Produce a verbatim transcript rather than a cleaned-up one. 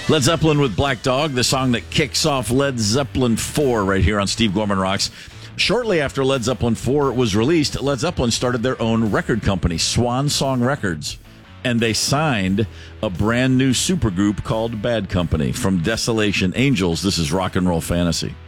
Led Zeppelin with Black Dog, the song that kicks off Led Zeppelin four right here on Steve Gorman Rocks. Shortly after Led Zeppelin four was released, Led Zeppelin started their own record company, Swan Song Records, and they signed a brand new supergroup called Bad Company. From Desolation Angels, this is Rock and Roll Fantasy.